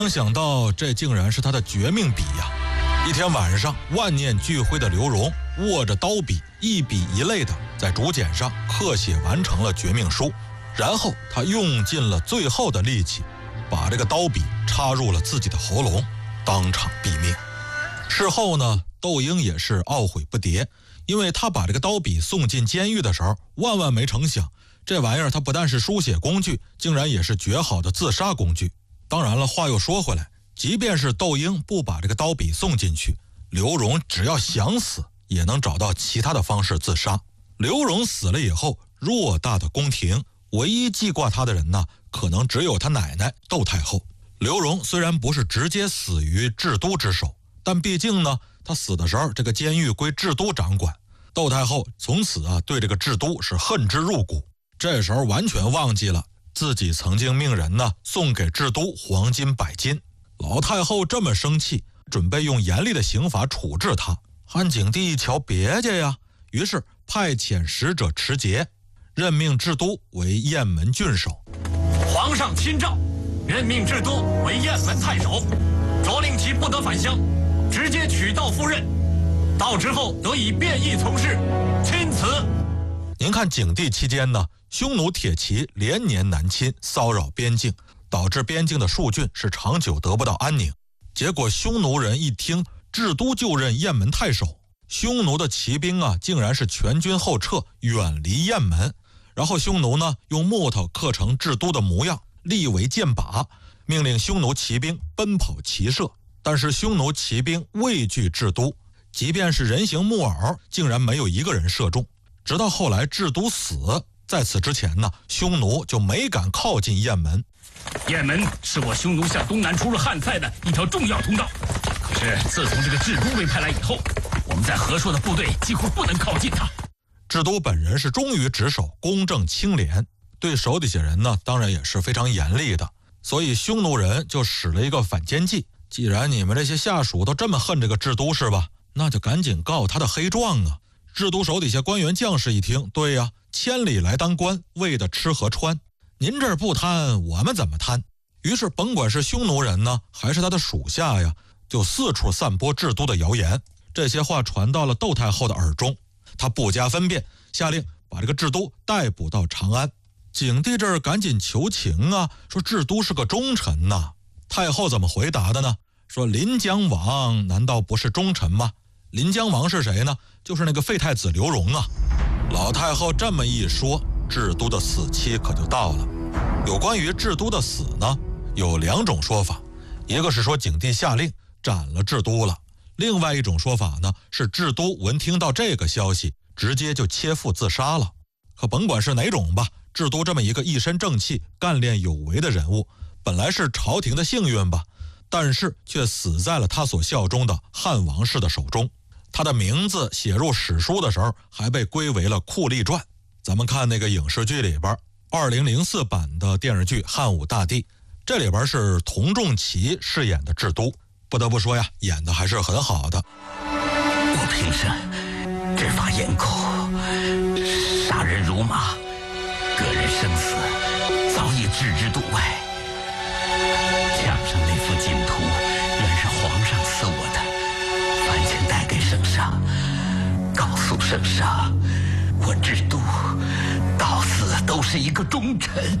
没想到这竟然是他的绝命笔呀！一天晚上，万念俱灰的刘荣握着刀笔，一笔一泪的在竹简上刻写完成了绝命书，然后他用尽了最后的力气，把这个刀笔插入了自己的喉咙，当场毙命。事后呢，窦婴也是懊悔不迭，因为他把这个刀笔送进监狱的时候，万万没成想，这玩意儿它不但是书写工具，竟然也是绝好的自杀工具。当然了，话又说回来，即便是窦婴不把这个刀笔送进去，刘荣只要想死，也能找到其他的方式自杀。刘荣死了以后，偌大的宫廷，唯一记挂他的人呢，可能只有他奶奶窦太后。刘荣虽然不是直接死于治都之手，但毕竟呢，他死的时候，这个监狱归治都掌管。窦太后从此对这个治都是恨之入骨，这时候完全忘记了自己曾经命人呢送给治都黄金100斤。老太后这么生气，准备用严厉的刑罚处置他。汉景帝一瞧别介呀，于是派遣使者持节，任命治都为雁门郡守。 皇上亲诏，任命治都为雁门太守，着令其不得返乡，直接取道赴任。到之后得以便衣从事，钦此。 您看景帝期间呢，匈奴铁骑连年南侵，骚扰边境，导致边境的戍郡是长久得不到安宁。结果匈奴人一听治都就任雁门太守，匈奴的骑兵竟然是全军后撤，远离雁门。然后匈奴呢用木头刻成治都的模样，立为箭靶，命令匈奴骑兵奔跑骑射。但是匈奴骑兵畏惧治都，即便是人形木偶，竟然没有一个人射中。直到后来治都死，在此之前呢，匈奴就没敢靠近雁门。 雁门是我匈奴向东南出入汉塞的一条重要通道，可是自从这个治都被派来以后，我们在河朔的部队几乎不能靠近它。 治都本人是忠于职守，公正清廉，对手底下人呢当然也是非常严厉的。所以匈奴人就使了一个反间计，既然你们这些下属都这么恨这个治都是吧，那就赶紧告他的黑状啊。治都手底下官员将士一听，对呀，千里来当官，为的吃和穿，您这儿不贪，我们怎么贪？于是甭管是匈奴人呢，还是他的属下呀，就四处散播治都的谣言。这些话传到了窦太后的耳中，他不加分辨，下令把这个治都逮捕到长安。景帝这儿赶紧求情说治都是个忠臣呐。太后怎么回答的呢？说临江王难道不是忠臣吗？临江王是谁呢？就是那个废太子刘荣啊。老太后这么一说，治都的死期可就到了。有关于治都的死呢，有2种说法，一个是说景帝下令斩了治都了，另外一种说法呢是治都闻听到这个消息，直接就切腹自杀了。可甭管是哪种吧，治都这么一个一身正气、干练有为的人物，本来是朝廷的幸运吧，但是却死在了他所效忠的汉王室的手中。他的名字写入史书的时候，还被归为了酷吏传。咱们看那个影视剧里边，2004版的电视剧《汉武大帝》，这里边是佟仲奇饰演的治都，不得不说呀，演的还是很好的。 我平生执法严酷，杀人如麻，个人生死早已置之度外。墙上那幅锦图原是皇上赐我的，烦请带给圣上，告诉圣上，我治都到死都是一个忠臣。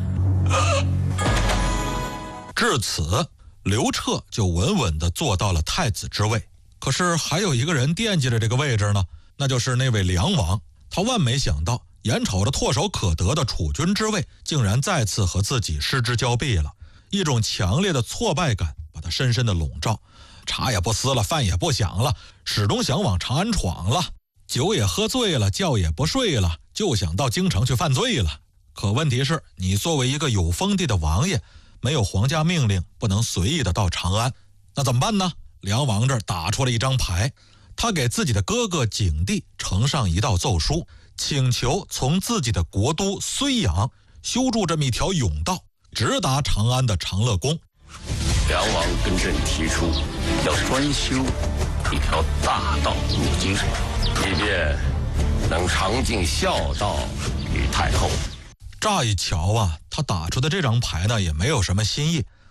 至此，刘彻就稳稳地坐到了太子之位。可是还有一个人惦记着这个位置呢，那就是那位梁王。他万没想到，眼瞅着唾手可得的储君之位，竟然再次和自己失之交臂了。一种强烈的挫败感把他深深的笼罩，茶也不思了，饭也不想了，始终想往长安闯了，酒也喝醉了，觉也不睡了，就想到京城去犯罪了。可问题是，你作为一个有封地的王爷，没有皇家命令，不能随意的到长安，那怎么办呢？梁王这儿打出了一张牌，他给自己的哥哥景帝呈上一道奏书，请求从自己的国都睢阳修筑这么一条甬道，直达长安的长乐宫。 梁王跟朕提出要专修一条大道入京，以便能常尽孝道与太后。 乍一瞧他打出的这张牌呢，也没有什么新意，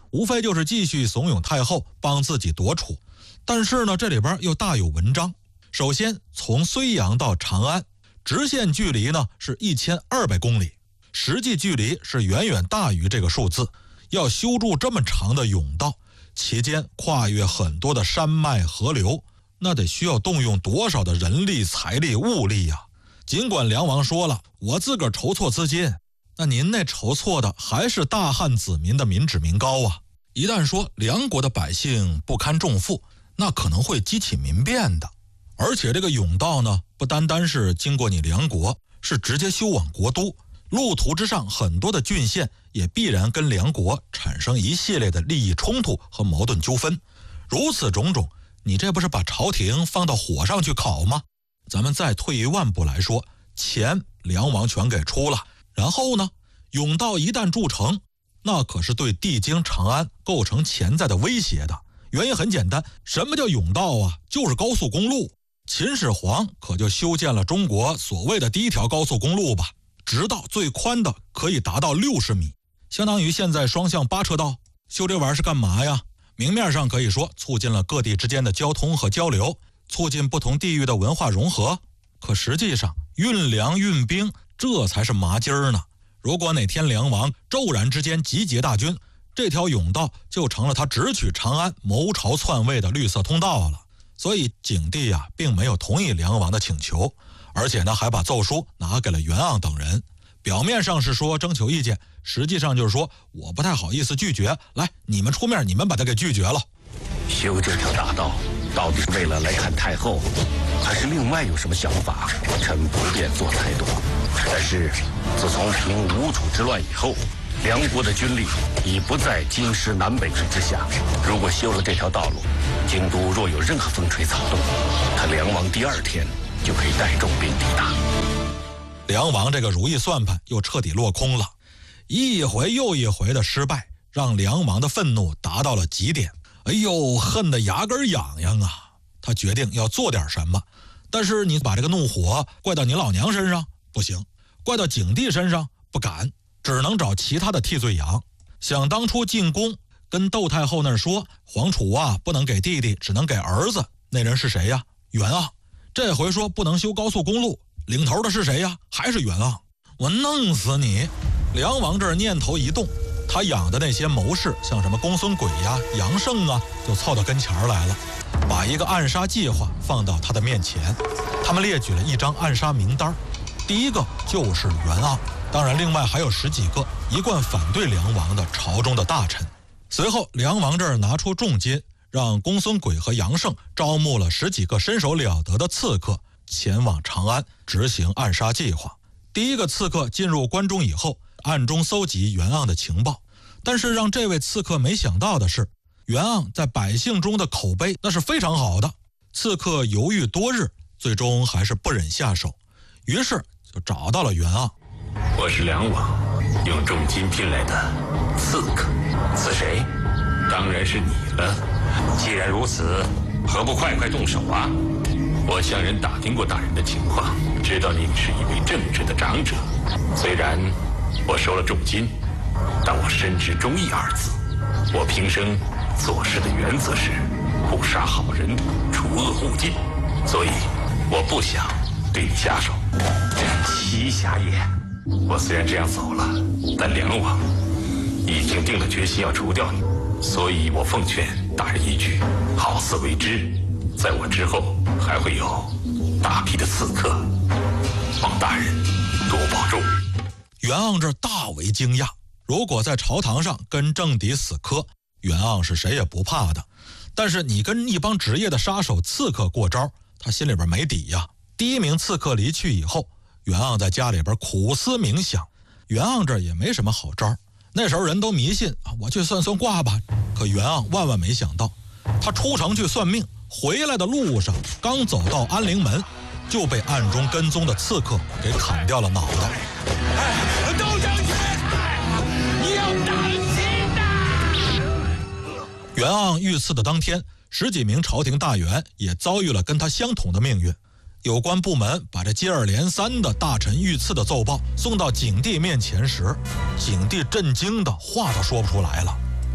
无非就是继续怂恿太后帮自己夺储。但是呢，这里边又大有文章。首先，从睢阳到长安，直线距离呢是1200公里，实际距离是远远大于这个数字。要修筑这么长的甬道，期间跨越很多的山脉河流，那得需要动用多少的人力、财力、物力呀！尽管梁王说了，我自个儿筹措资金，那您那筹措的还是大汉子民的民脂民膏啊！一旦说梁国的百姓不堪重负，那可能会激起民变的。而且这个甬道呢，不单单是经过你梁国，是直接修往国都，路途之上很多的郡县也必然跟梁国产生一系列的利益冲突和矛盾纠纷。如此种种，你这不是把朝廷放到火上去烤吗？咱们再退一万步来说，钱梁王全给出了，然后呢，甬道一旦筑成，那可是对帝京长安构成潜在的威胁的。原因很简单，什么叫甬道啊？就是高速公路。秦始皇可就修建了中国所谓的第一条高速公路吧，直道最宽的可以达到60米，相当于现在双向8车道。修这玩意儿是干嘛呀？明面上可以说促进了各地之间的交通和交流，促进不同地域的文化融合，可实际上运粮运兵这才是麻筋儿呢。如果哪天梁王骤然之间集结大军，这条甬道就成了他直取长安谋朝篡位的绿色通道了。所以景帝啊，并没有同意梁王的请求，而且呢，还把奏书拿给了袁盎等人。表面上是说征求意见，实际上就是说我不太好意思拒绝，来，你们出面，你们把他给拒绝了。 修这条大道到底是为了来看太后，还是另外有什么想法？臣不便做猜度。但是自从平吴楚之乱以后，梁国的军力已不在京师南北之下。如果修了这条道路，京都若有任何风吹草动，他梁王第2天就可以带重兵抵达。 梁王这个如意算盘又彻底落空了，一回又一回的失败，让梁王的愤怒达到了极点。哎呦，恨得牙根痒痒啊！他决定要做点什么，但是你把这个怒火怪到你老娘身上不行，怪到景帝身上不敢，只能找其他的替罪羊。想当初进宫跟窦太后那儿说，皇储啊不能给弟弟，只能给儿子，那人是谁呀？袁盎。这回说不能修高速公路，领头的是谁呀？还是袁盎。我弄死你！梁王这儿念头一动，他养的那些谋士，像什么公孙轨呀、杨胜啊，就凑到跟前来了，把一个暗杀计划放到他的面前。他们列举了一张暗杀名单，第一个就是袁盎，当然另外还有10几个一贯反对梁王的朝中的大臣。随后梁王这儿拿出重金，让公孙轨和杨胜招募了10几个身手了得的刺客，前往长安执行暗杀计划。第一个刺客进入关中以后，暗中搜集袁盎的情报，但是让这位刺客没想到的是，袁盎在百姓中的口碑那是非常好的。刺客犹豫多日，最终还是不忍下手，于是就找到了袁盎。 我是梁王用重金聘来的刺客，刺谁？当然是你了。既然如此，何不快动手啊？我向人打听过大人的情况，知道你是一位正直的长者。虽然我收了重金，但我深知忠义2字。我平生做事的原则是不杀好人，除恶务尽，所以我不想对你下手。齐侠也，我虽然这样走了，但梁王已经定了决心要除掉你，所以我奉劝大人一句，好自为之。在我之后还会有大批的刺客，望大人多保重。 袁盎这大为惊讶，如果在朝堂上跟政敌死磕，袁盎是谁也不怕的，但是你跟一帮职业的杀手刺客过招，他心里边没底呀。第1名刺客离去以后，袁盎在家里边苦思冥想，袁盎这也没什么好招。那时候人都迷信我去算卦吧，可袁盎万万没想到，他出城去算命，回来的路上刚走到安陵门，就被暗中跟踪的刺客给砍掉了脑袋。 窦将军，你要当心呐！ 袁盎遇刺的当天，10几名朝廷大员也遭遇了跟他相同的命运。有关部门把这接二连三的大臣遇刺的奏报送到景帝面前时，景帝震惊的话都说不出来了。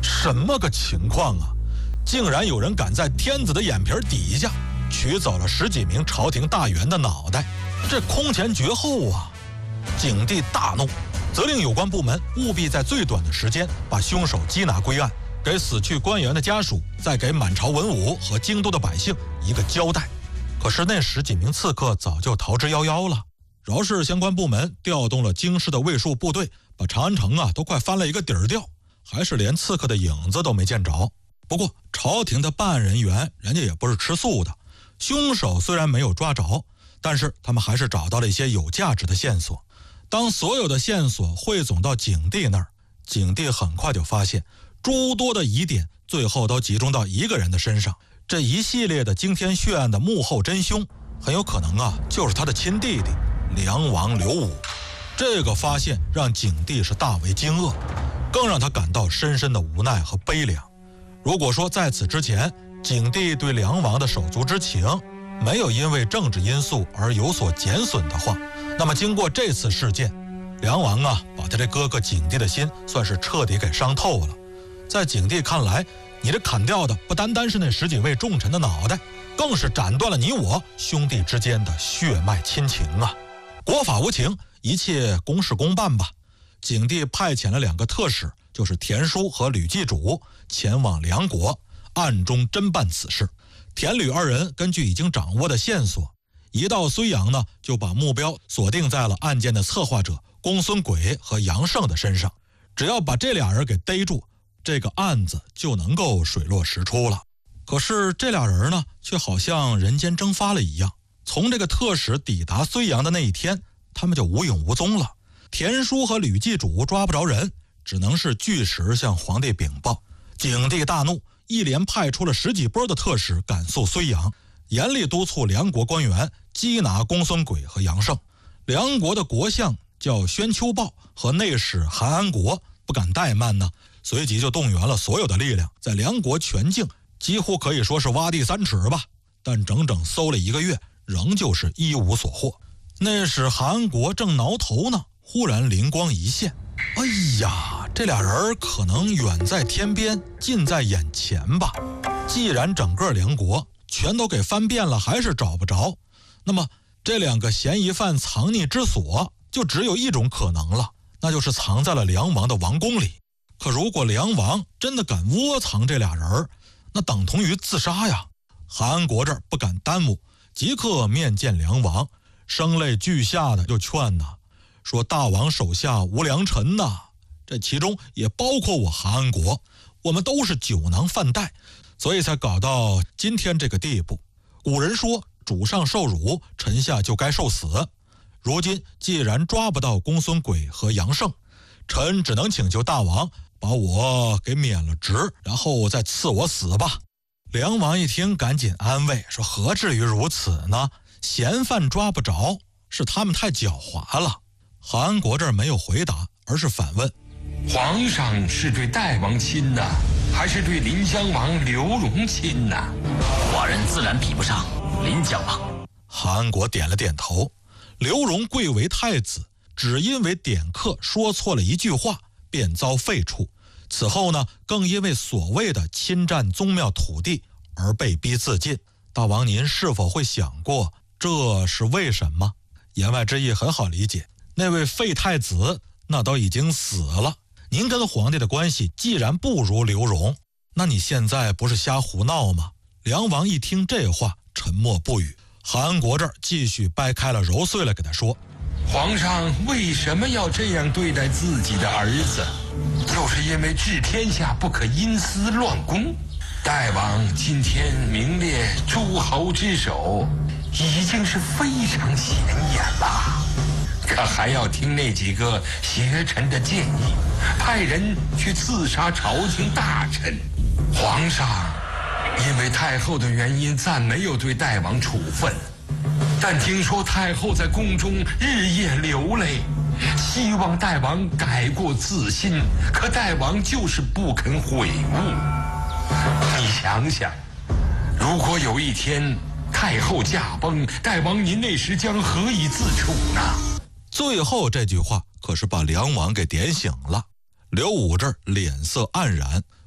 什么个情况啊？竟然有人敢在天子的眼皮底下取走了10几名朝廷大员的脑袋，这空前绝后啊！景帝大怒，责令有关部门务必在最短的时间把凶手缉拿归案，给死去官员的家属，再给满朝文武和京都的百姓一个交代。可是那10几名刺客早就逃之夭夭了。饶是相关部门调动了京师的卫戍部队，把长安城都快翻了一个底儿掉，还是连刺客的影子都没见着。不过朝廷的办案人员人家也不是吃素的，凶手虽然没有抓着，但是他们还是找到了一些有价值的线索。当所有的线索汇总到景帝那儿，景帝很快就发现诸多的疑点最后都集中到一个人的身上。这一系列的惊天血案的幕后真凶很有可能就是他的亲弟弟梁王刘武。这个发现让景帝是大为惊愕，更让他感到深深的无奈和悲凉。如果说在此之前景帝对梁王的手足之情没有因为政治因素而有所减损的话，那么经过这次事件，梁王把他这哥哥景帝的心算是彻底给伤透了。在景帝看来，你这砍掉的不单单是那10几位重臣的脑袋，更是斩断了你我兄弟之间的血脉亲情啊！国法无情，一切公事公办吧。景帝派遣了2个特使，就是田叔和吕祭主，前往梁国暗中侦办此事。田吕2人根据已经掌握的线索，一到睢阳就把目标锁定在了案件的策划者公孙轨和杨胜的身上。只要把这俩人给逮住，这个案子就能够水落石出了。可是这俩人却好像人间蒸发了一样。从这个特使抵达睢阳的那一天，他们就无影无踪了。田叔和吕祭主抓不着人，只能是据实向皇帝禀报。景帝大怒，一连派出了10几波的特使赶赴睢阳，严厉督促梁国官员缉拿公孙轨和杨胜。梁国的国相叫宣丘豹和内史韩安国不敢怠慢随即就动员了所有的力量，在梁国全境几乎可以说是挖地3尺吧。但整整搜了1个月，仍旧是一无所获。内史韩安国正挠头呢，忽然灵光一现，哎呀，这俩人可能远在天边，近在眼前吧。既然整个梁国全都给翻遍了，还是找不着，那么这2个嫌疑犯藏匿之所就只有一种可能了，那就是藏在了梁王的王宫里。可如果梁王真的敢窝藏这俩人，那等同于自杀呀。韩安国这儿不敢耽误，即刻面见梁王，声泪俱下的就劝说大王手下无良臣这其中也包括我韩安国，我们都是酒囊饭袋，所以才搞到今天这个地步。古人说主上受辱，臣下就该受死。如今既然抓不到公孙轨和杨胜，臣只能请求大王把我给免了职，然后再赐我死吧。梁王一听赶紧安慰说，何至于如此呢？嫌犯抓不着，是他们太狡猾了。韩安国这儿没有回答，而是反问， 皇上是对代王亲还是对临江王刘荣亲寡人自然比不上临江王。 韩安国点了点头。刘荣贵为太子，只因为点客说错了一句话便遭废黜，此后更因为所谓的侵占宗庙土地而被逼自尽。大王您是否会想过这是为什么？言外之意很好理解，那位废太子那都已经死了，您跟皇帝的关系既然不如刘荣，那你现在不是瞎胡闹吗？梁王一听这话沉默不语。韩安国这儿继续掰开了揉碎了给他说， 皇上为什么要这样对待自己的儿子？就是因为治天下不可因私乱公。代王今天名列诸侯之首，已经是非常显眼了，可还要听那几个邪臣的建议，派人去刺杀朝廷大臣。皇上因为太后的原因暂没有对代王处分，但听说太后在宫中日夜流泪，希望代王改过自新，可代王就是不肯悔悟。你想想，如果有一天太后驾崩，代王您那时将何以自处呢？ 最后这句话可是把梁王给点醒了。刘武这儿脸色黯然，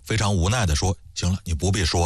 非常无奈地说：“行了，你不必说